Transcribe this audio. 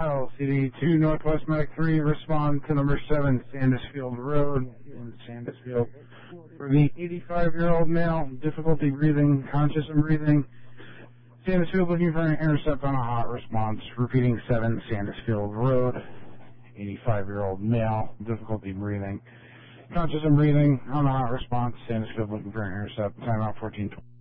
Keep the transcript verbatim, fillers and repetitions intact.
L C D two Northwest Medic three, respond to number seven Sandusfield Road in Sandusfield for the eighty-five-year-old male, difficulty breathing, conscious and breathing. Sandusfield looking for an intercept on a hot response. Repeating seven Sandusfield Road, eighty-five-year-old male, difficulty breathing, conscious and breathing on a hot response. Sandusfield looking for an intercept. Timeout fourteen twenty.